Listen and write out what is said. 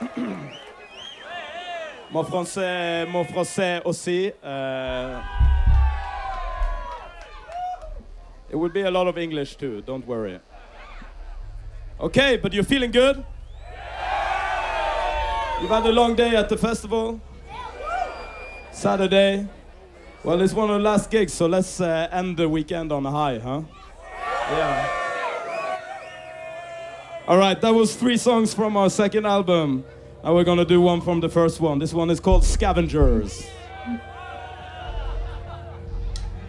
Mon français aussi. It will be a lot of English too, don't worry. Okay, but you're feeling good? You've had a long day at the festival? Saturday? Well, it's one of the last gigs, so let's end the weekend on a high, huh? Yeah. All right, that was 3 songs from our second album. Now we're gonna do one from the first one. This one is called Scavengers.